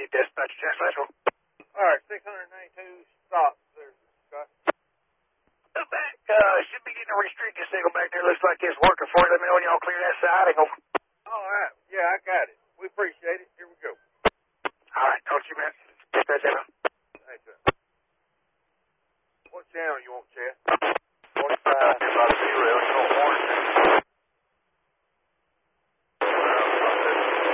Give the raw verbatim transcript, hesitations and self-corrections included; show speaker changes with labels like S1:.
S1: dispatch, Jack Central.
S2: All right, six ninety-two stops there, Scott.
S1: Go back. Uh, should be getting a restricted signal back there. Looks like it's working for you. Let me know when y'all clear that siding. Over.
S2: All right. Yeah, I got it. We appreciate it. Here we go.
S1: All right. Talk to you, man. Dispatch, Central.
S2: Thanks, sir. What channel you want, Chad?
S3: forty-five, about zero. You don't want it.